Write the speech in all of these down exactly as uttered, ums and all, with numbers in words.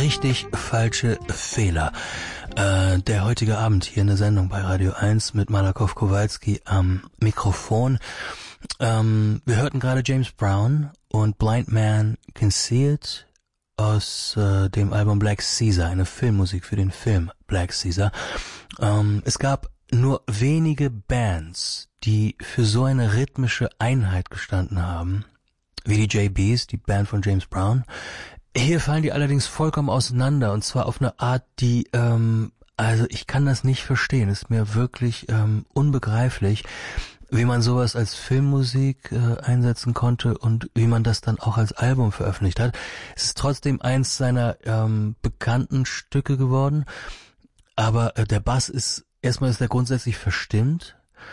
richtig falsche Fehler. Äh, der heutige Abend hier in der Sendung bei Radio eins mit Malakoff Kowalski am Mikrofon. Ähm, wir hörten gerade James Brown und Blind Man Can See It aus äh, dem Album Black Caesar, eine Filmmusik für den Film Black Caesar. Ähm, es gab nur wenige Bands, die für so eine rhythmische Einheit gestanden haben, wie die J Bs, die Band von James Brown. Hier fallen die allerdings vollkommen auseinander, und zwar auf eine Art, die, ähm, also ich kann das nicht verstehen, ist mir wirklich ähm, unbegreiflich, wie man sowas als Filmmusik äh, einsetzen konnte und wie man das dann auch als Album veröffentlicht hat. Es ist trotzdem eins seiner ähm, bekannten Stücke geworden, aber äh, der Bass ist, erstmal ist er grundsätzlich verstimmt.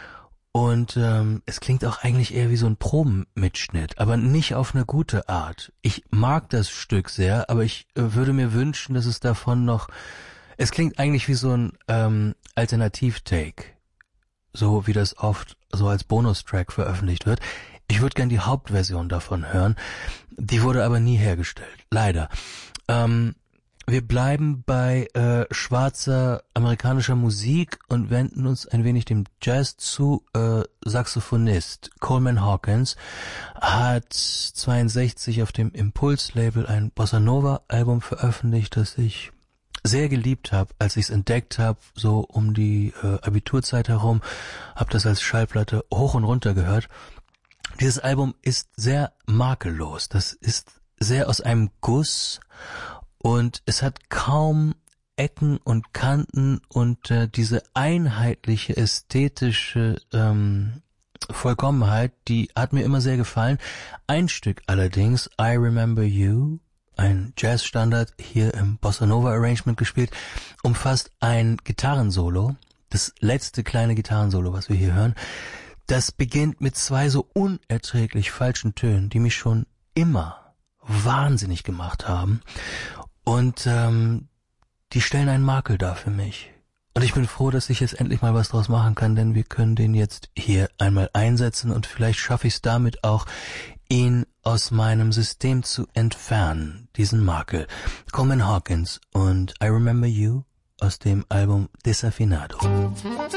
Und ähm, es klingt auch eigentlich eher wie so ein Probenmitschnitt, aber nicht auf eine gute Art. Ich mag das Stück sehr, aber ich äh, würde mir wünschen, dass es davon noch... Es klingt eigentlich wie so ein ähm, Alternativ-Take, so wie das oft so als Bonustrack veröffentlicht wird. Ich würde gern die Hauptversion davon hören. Die wurde aber nie hergestellt, leider. Ähm, Wir bleiben bei äh, schwarzer amerikanischer Musik und wenden uns ein wenig dem Jazz zu. Äh, Saxophonist Coleman Hawkins hat zweiundsechzig auf dem Impulse-Label ein Bossa Nova-Album veröffentlicht, das ich sehr geliebt habe, als ich es entdeckt habe, so um die äh, Abiturzeit herum, habe das als Schallplatte hoch und runter gehört. Dieses Album ist sehr makellos, das ist sehr aus einem Guss. Und es hat kaum Ecken und Kanten und äh, diese einheitliche ästhetische ähm, Vollkommenheit, die hat mir immer sehr gefallen. Ein Stück allerdings, I Remember You, ein Jazzstandard, hier im Bossa Nova Arrangement gespielt, umfasst ein Gitarrensolo, das letzte kleine Gitarrensolo, was wir hier hören. Das beginnt mit zwei so unerträglich falschen Tönen, die mich schon immer wahnsinnig gemacht haben. Und ähm, die stellen einen Makel dar für mich. Und ich bin froh, dass ich jetzt endlich mal was draus machen kann, denn wir können den jetzt hier einmal einsetzen und vielleicht schaffe ich es damit auch, ihn aus meinem System zu entfernen, diesen Makel. Coleman Hawkins und I Remember You aus dem Album Desafinado.